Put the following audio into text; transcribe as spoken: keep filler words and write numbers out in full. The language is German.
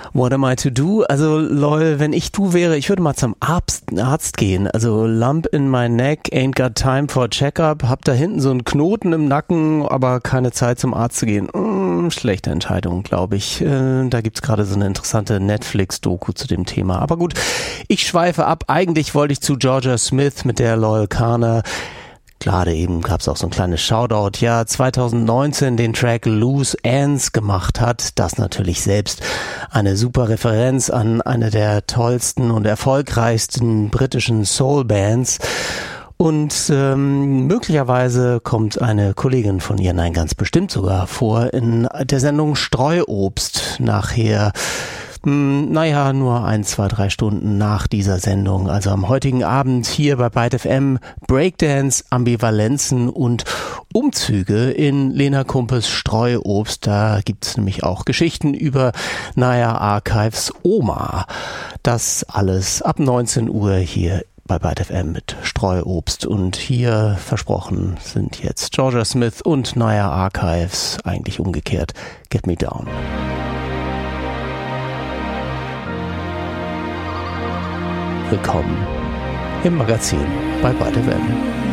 What am I to do? Also lol, wenn ich du wäre, ich würde mal zum Arzt, Arzt gehen. Also Lump in my neck, ain't got time for check-up. Hab da hinten so einen Knoten im Nacken, aber keine Zeit zum Arzt zu gehen. Hm, schlechte Entscheidung, glaube ich. Äh, da gibt's gerade so eine interessante Netflix-Doku zu dem Thema. Aber gut, ich schweife ab. Eigentlich wollte ich zu Georgia Smith mit der Loyal Kana. Gerade eben gab es auch so ein kleines Shoutout, ja, zwanzig neunzehn den Track Loose Ends gemacht hat, das natürlich selbst eine super Referenz an eine der tollsten und erfolgreichsten britischen Soul-Bands. Und ähm, möglicherweise kommt eine Kollegin von ihr, nein, ganz bestimmt sogar, vor in der Sendung Streuobst nachher. Naja, nur ein, zwei, drei Stunden nach dieser Sendung, also am heutigen Abend hier bei Byte F M, Breakdance, Ambivalenzen und Umzüge in Lena Kumpes Streuobst. Da gibt's nämlich auch Geschichten über Naya Archives Oma. Das alles ab neunzehn Uhr hier bei Byte F M mit Streuobst. Und hier versprochen sind jetzt Georgia Smith und Naya Archives, eigentlich umgekehrt, Get Me Down. Willkommen im Magazin bei Byte F M.